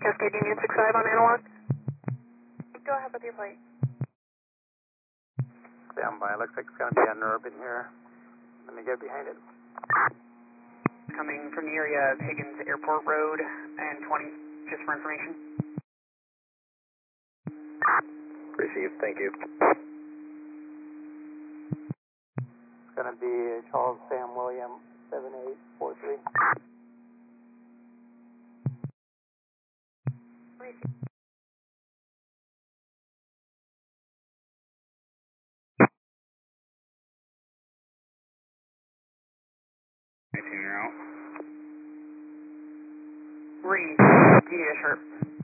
Cascade Union 65 on analog. Go ahead with your plate. Stand by. Looks like it's going to be unurban here. Let me get behind it. Coming from the area of Higgins Airport Road and 20, just for information. Received. Thank you. It's going to be Charles Sam William 7843. Tuner out. Reed, yeah, sure.